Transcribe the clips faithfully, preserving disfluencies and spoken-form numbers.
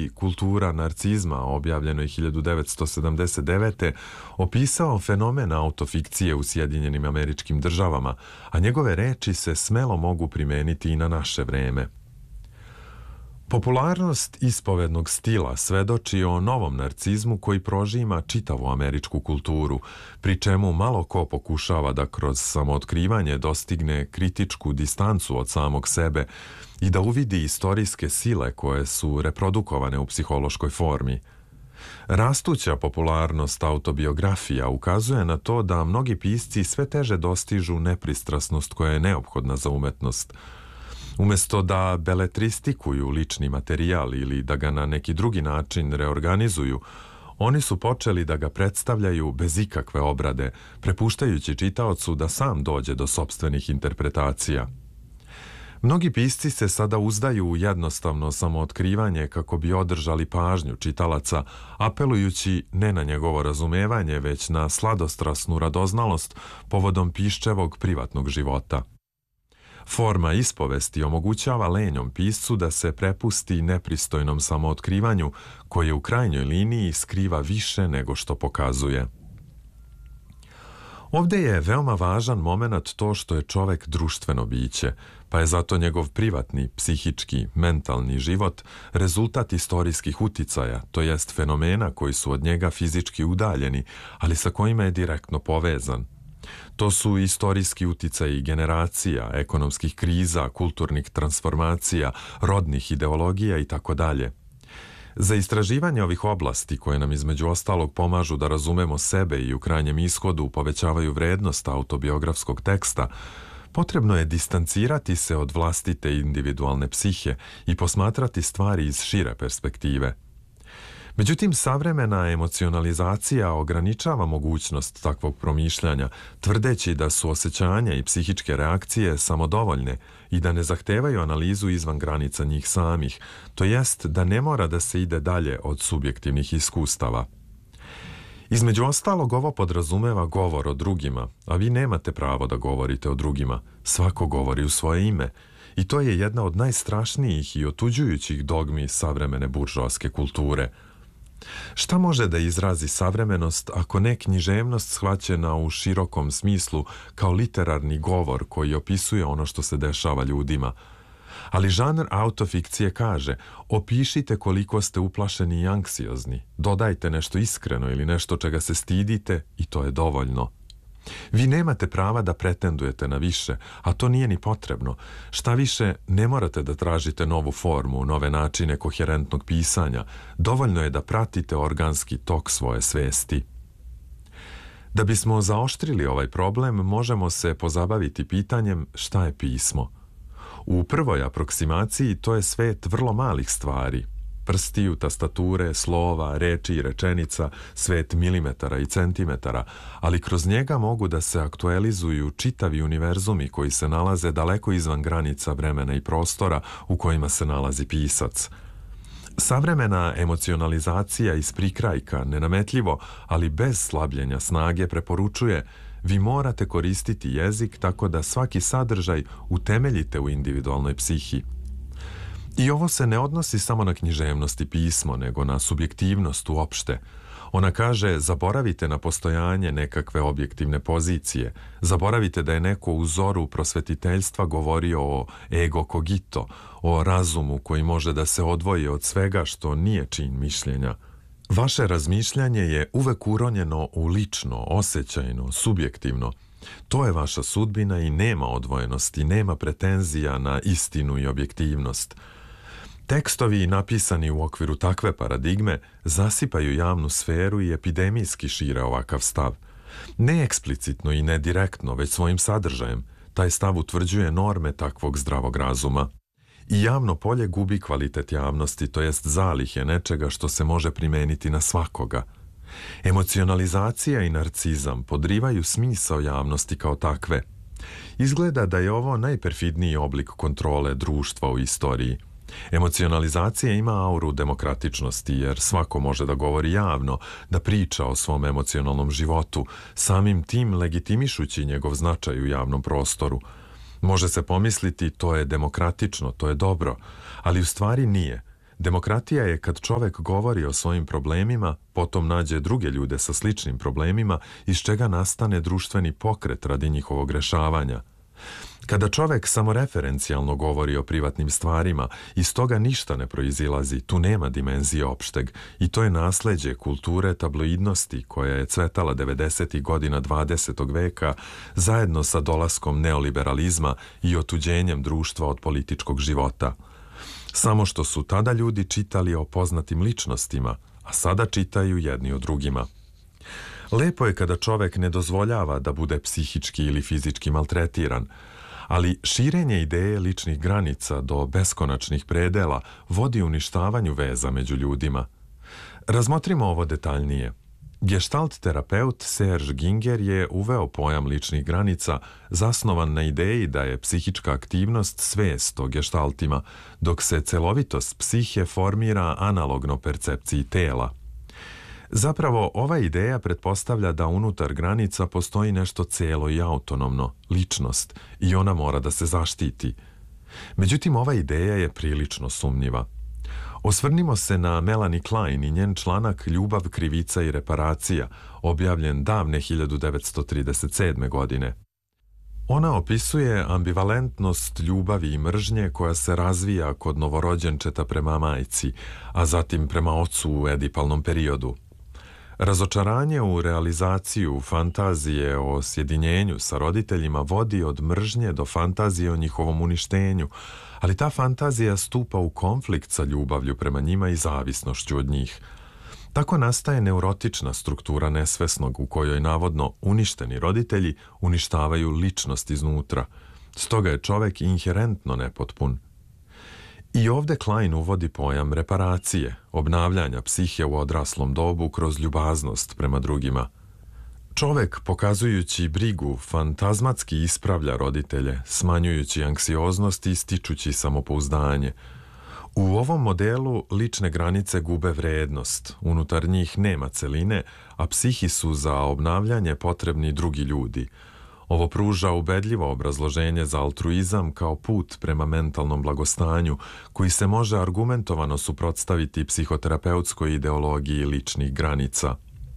knjizi Kultura narcizma, objavljenoj hiljadu devetsto sedamdeset devete. opisao fenomen autofikcije u Sjedinjenim Američkim Državama, a njegove reči se smelo mogu primeniti i na naše vreme. Popularnost ispovednog stila svedoči o novom narcizmu koji prožima čitavu američku kulturu, pri čemu malo ko pokušava da kroz samootkrivanje dostigne kritičku distancu od samog sebe i da uvidi istorijske sile koje su reprodukovane u psihološkoj formi. Rastuća popularnost autobiografija ukazuje na to da mnogi pisci sve teže dostižu nepristrasnost koja je neophodna za umetnost. Umesto da beletristikuju lični materijal ili da ga na neki drugi način reorganizuju, oni su počeli da ga predstavljaju bez ikakve obrade, prepuštajući čitaocu da sam dođe do sopstvenih interpretacija. Mnogi pisci se sada uzdaju u jednostavno samootkrivanje kako bi održali pažnju čitalaca, apelujući ne na njegovo razumevanje, već na sladostrasnu radoznalost povodom piščevog privatnog života. Forma ispovesti omogućava lenjom piscu da se prepusti nepristojnom samootkrivanju koje u krajnjoj liniji skriva više nego što pokazuje. Ovdje je veoma važan moment to što je čovek društveno biće, pa je zato njegov privatni, psihički, mentalni život rezultat istorijskih uticaja, to jest fenomena koji su od njega fizički udaljeni, ali sa kojima je direktno povezan. To su istorijski uticaji generacija, ekonomskih kriza, kulturnih transformacija, rodnih ideologija i tako dalje. Za istraživanje ovih oblasti, koje nam između ostalog pomažu da razumemo sebe i u krajnjem ishodu povećavaju vrednost autobiografskog teksta, potrebno je distancirati se od vlastite individualne psihe i posmatrati stvari iz šire perspektive. Međutim, savremena emocionalizacija ograničava mogućnost takvog promišljanja, tvrdeći da su osjećanja i psihičke reakcije samodovoljne i da ne zahtevaju analizu izvan granica njih samih, to jest da ne mora da se ide dalje od subjektivnih iskustava. Između ostalog, ovo podrazumeva govor o drugima, a vi nemate pravo da govorite o drugima. Svako govori u svoje ime. I to je jedna od najstrašnijih i otuđujućih dogmi savremene buržoaske kulture. Šta može da izrazi savremenost ako ne književnost shvaćena u širokom smislu kao literarni govor koji opisuje ono što se dešava ljudima? Ali žanr autofikcije kaže: opišite koliko ste uplašeni i anksiozni, dodajte nešto iskreno ili nešto čega se stidite i to je dovoljno. Vi nemate prava da pretendujete na više, a to nije ni potrebno. Šta više, ne morate da tražite novu formu, nove načine koherentnog pisanja. Dovoljno je da pratite organski tok svoje svesti. Da bismo zaoštrili ovaj problem, možemo se pozabaviti pitanjem šta je pismo. U prvoj aproksimaciji to je svet vrlo malih stvari. Prstiju, tastature, slova, reči i rečenica, svet milimetara i centimetara, ali kroz njega mogu da se aktualizuju čitavi univerzumi koji se nalaze daleko izvan granica vremena i prostora u kojima se nalazi pisac. Savremena emocionalizacija iz prikrajka, nenametljivo, ali bez slabljenja snage, preporučuje: vi morate koristiti jezik tako da svaki sadržaj utemeljite u individualnoj psihi. I ovo se ne odnosi samo na književnost i pismo, nego na subjektivnost uopšte. Ona kaže: zaboravite na postojanje nekakve objektivne pozicije, zaboravite da je neko u zoru prosvetiteljstva govorio o ego cogito, o razumu koji može da se odvoji od svega što nije čin mišljenja. Vaše razmišljanje je uvek uronjeno u lično, osjećajno, subjektivno. To je vaša sudbina i nema odvojenosti, nema pretenzija na istinu i objektivnost. Tekstovi napisani u okviru takve paradigme zasipaju javnu sferu i epidemijski šire ovakav stav. Ne eksplicitno i ne direktno, već svojim sadržajem. Taj stav utvrđuje norme takvog zdravog razuma. I javno polje gubi kvalitet javnosti, to jest zalihe nečega što se može primeniti na svakoga. Emocionalizacija i narcizam podrivaju smisao javnosti kao takve. Izgleda da je ovo najperfidniji oblik kontrole društva u istoriji. Emocionalizacija ima auru demokratičnosti, jer svako može da govori javno, da priča o svom emocionalnom životu, samim tim legitimišući njegov značaj u javnom prostoru. Može se pomisliti to je demokratično, to je dobro, ali u stvari nije. Demokratija je kad čovek govori o svojim problemima, potom nađe druge ljude sa sličnim problemima, iz čega nastane društveni pokret radi njihovog rešavanja. Kada čovek samoreferencijalno govori o privatnim stvarima, iz toga ništa ne proizilazi, tu nema dimenzije opšteg i to je nasleđe kulture tabloidnosti koja je cvetala devedesetih godina dvadesetog veka zajedno sa dolaskom neoliberalizma i otuđenjem društva od političkog života. Samo što su tada ljudi čitali o poznatim ličnostima, a sada čitaju jedni o drugima. Lepo je kada čovek ne dozvoljava da bude psihički ili fizički maltretiran, ali širenje ideje ličnih granica do beskonačnih predela vodi uništavanju veza među ljudima. Razmotrimo ovo detaljnije. Gestalt terapeut Serge Ginger je uveo pojam ličnih granica zasnovan na ideji da je psihička aktivnost svest o gestaltima, dok se celovitost psihe formira analogno percepciji tela. Zapravo, ova ideja pretpostavlja da unutar granica postoji nešto celo i autonomno, ličnost, i ona mora da se zaštiti. Međutim, ova ideja je prilično sumnjiva. Osvrnimo se na Melanie Klein i njen članak Ljubav, krivica i reparacija, objavljen davne hiljadu devetsto trideset sedme. godine. Ona opisuje ambivalentnost ljubavi i mržnje koja se razvija kod novorođenčeta prema majci, a zatim prema ocu u edipalnom periodu. Razočaranje u realizaciju fantazije o sjedinjenju sa roditeljima vodi od mržnje do fantazije o njihovom uništenju, ali ta fantazija stupa u konflikt sa ljubavlju prema njima i zavisnošću od njih. Tako nastaje neurotična struktura nesvesnog u kojoj navodno uništeni roditelji uništavaju ličnost iznutra. Stoga je čovek inherentno nepotpun. I ovde Klein uvodi pojam reparacije, obnavljanja psihe u odraslom dobu kroz ljubaznost prema drugima. Čovek, pokazujući brigu, fantazmatski ispravlja roditelje, smanjujući anksioznost i stičući samopouzdanje. U ovom modelu lične granice gube vrednost, unutar njih nema celine, a psihi su za obnavljanje potrebni drugi ljudi. Ovo pruža ubedljivo obrazloženje za altruizam kao put prema mentalnom blagostanju, koji se može argumentovano suprotstaviti psihoterapeutskoj ideologiji ličnih granica.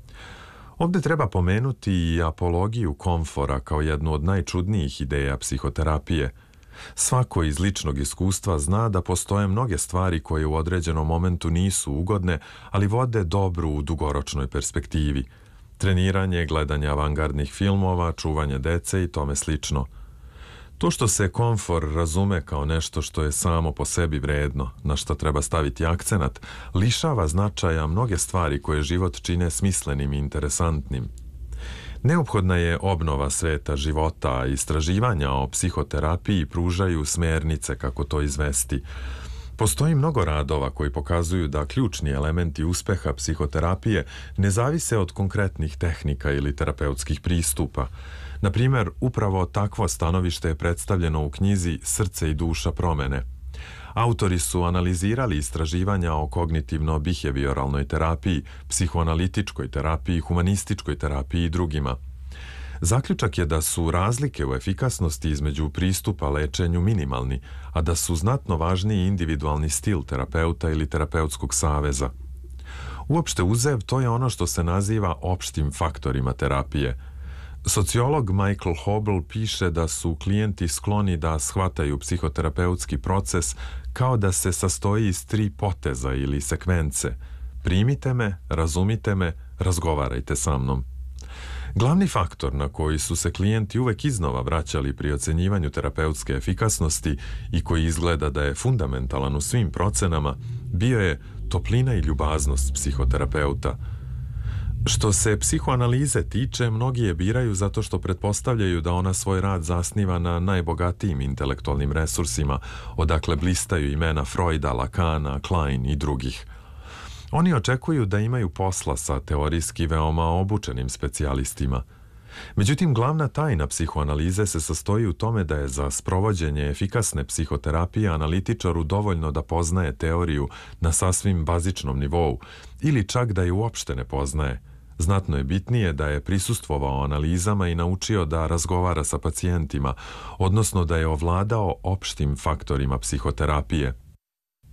Ovde treba pomenuti i apologiju komfora kao jednu od najčudnijih ideja psihoterapije. Svako iz ličnog iskustva zna da postoje mnoge stvari koje u određenom momentu nisu ugodne, ali vode dobru u dugoročnoj perspektivi. Treniranje, gledanje avangardnih filmova, čuvanje dece i tome slično. To što se komfor razume kao nešto što je samo po sebi vredno, na što treba staviti akcenat, lišava značaja mnoge stvari koje život čine smislenim i interesantnim. Neophodna je obnova sveta života, a istraživanja o psihoterapiji pružaju smernice kako to izvesti. Postoji mnogo radova koji pokazuju da ključni elementi uspeha psihoterapije ne zavise od konkretnih tehnika ili terapeutskih pristupa. Na primjer, upravo takvo stanovište je predstavljeno u knjizi Srce i duša promene. Autori su analizirali istraživanja o kognitivno-bihevioralnoj terapiji, psihoanalitičkoj terapiji, humanističkoj terapiji i drugima. Zaključak je da su razlike u efikasnosti između pristupa lečenju minimalni, a da su znatno važniji individualni stil terapeuta ili terapeutskog saveza. Uopšte uzev, to je ono što se naziva opštim faktorima terapije. Sociolog Michael Hobel piše da su klijenti skloni da shvataju psihoterapeutski proces kao da se sastoji iz tri poteza ili sekvence. Primite me, razumite me, razgovarajte sa mnom. Glavni faktor na koji su se klijenti uvek iznova vraćali pri ocenjivanju terapeutske efikasnosti i koji izgleda da je fundamentalan u svim procenama, bio je toplina i ljubaznost psihoterapeuta. Što se psihoanalize tiče, mnogi je biraju zato što pretpostavljaju da ona svoj rad zasniva na najbogatijim intelektualnim resursima, odakle blistaju imena Freuda, Lacana, Klein i drugih. Oni očekuju da imaju posla sa teorijski veoma obučenim specijalistima. Međutim, glavna tajna psihoanalize se sastoji u tome da je za sprovođenje efikasne psihoterapije analitičaru dovoljno da poznaje teoriju na sasvim bazičnom nivou ili čak da je uopšte ne poznaje. Znatno je bitnije da je prisustvovao analizama i naučio da razgovara sa pacijentima, odnosno da je ovladao opštim faktorima psihoterapije.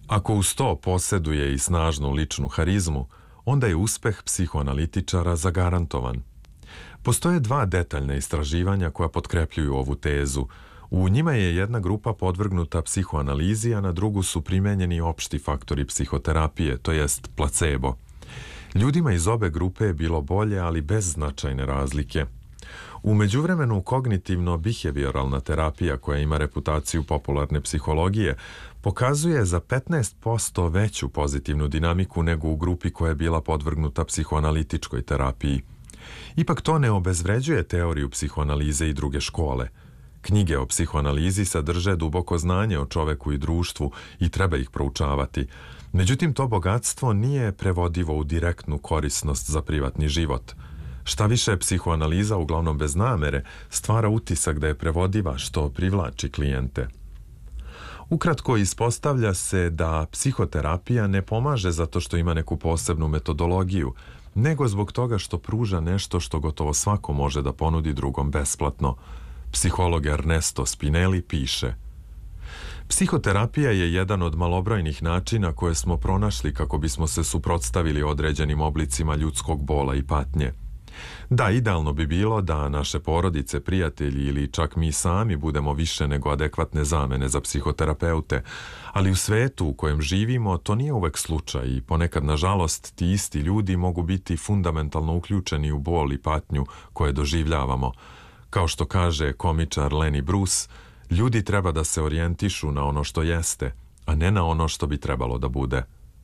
Ako uz to posjeduje i snažnu ličnu harizmu, onda je uspeh psihoanalitičara zagarantovan. Postoje dva detaljna istraživanja koja potkrepljuju ovu tezu. U njima je jedna grupa podvrgnuta psihoanalizi, a na drugu su primenjeni opšti faktori psihoterapije, to jest placebo. Ljudima iz obe grupe je bilo bolje, ali bez značajne razlike. U međuvremenu, kognitivno-bihevioralna terapija, koja ima reputaciju popularne psihologije, pokazuje za petnaest posto veću pozitivnu dinamiku nego u grupi koja je bila podvrgnuta psihoanalitičkoj terapiji. Ipak to ne obezvređuje teoriju psihoanalize i druge škole. Knjige o psihoanalizi sadrže duboko znanje o čoveku i društvu i treba ih proučavati. Međutim, to bogatstvo nije prevodivo u direktnu korisnost za privatni život. Šta više, psihoanaliza, uglavnom bez namere, stvara utisak da je prevodiva, što privlači klijente. Ukratko, ispostavlja se da psihoterapija ne pomaže zato što ima neku posebnu metodologiju, nego zbog toga što pruža nešto što gotovo svako može da ponudi drugom besplatno. Psiholog Ernesto Spinelli piše: psihoterapija je jedan od malobrojnih načina koje smo pronašli kako bismo se suprotstavili određenim oblicima ljudskog bola i patnje. Da, idealno bi bilo da naše porodice, prijatelji ili čak mi sami budemo više nego adekvatne zamene za psihoterapeute, ali u svetu u kojem živimo to nije uvek slučaj i ponekad, nažalost, ti isti ljudi mogu biti fundamentalno uključeni u bol i patnju koje doživljavamo. Kao što kaže komičar Lenny Bruce, ljudi treba da se orijentišu na ono što jeste, a ne na ono što bi trebalo da bude.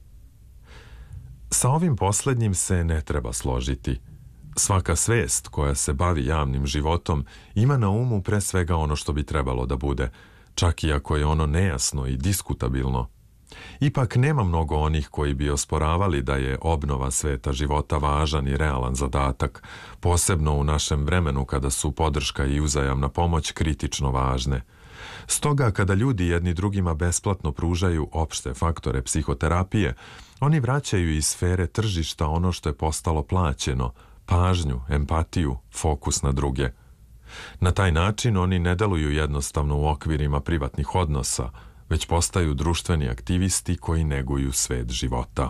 Sa ovim poslednjim se ne treba složiti. Svaka svest koja se bavi javnim životom ima na umu pre svega ono što bi trebalo da bude, čak i ako je ono nejasno i diskutabilno. Ipak nema mnogo onih koji bi osporavali da je obnova sveta života važan i realan zadatak, posebno u našem vremenu kada su podrška i uzajamna pomoć kritično važne. Stoga, kada ljudi jedni drugima besplatno pružaju opšte faktore psihoterapije, oni vraćaju iz sfere tržišta ono što je postalo plaćeno, pažnju, empatiju, fokus na druge. Na taj način oni ne deluju jednostavno u okvirima privatnih odnosa, već postaju društveni aktivisti koji neguju svet života.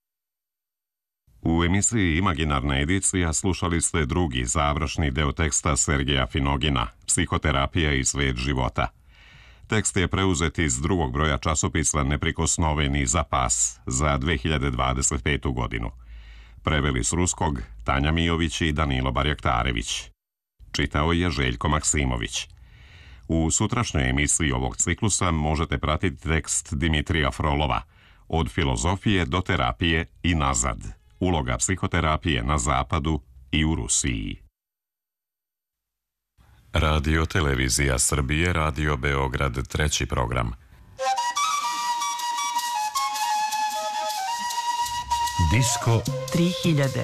U emisiji Imaginarna edicija slušali ste drugi završni deo teksta Sergeja Finogina, Psihoterapija i svet života. Tekst je preuzet iz drugog broja časopisa Neprikosnoveni zapas za dve hiljade dvadeset petu. godinu. Preveli s ruskog Tanja Mijović i Danilo Barjaktarević. Čitao je Željko Maksimović. U sutrašnjoj emisiji ovog ciklusa možete pratiti tekst Dimitrija Frolova Od filozofije do terapije i nazad. Uloga psihoterapije na Zapadu i u Rusiji. Radio Televizija Srbije, Radio Beograd, treći program. Disko tri hiljade.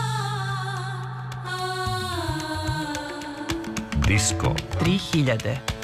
Disko tri hiljade.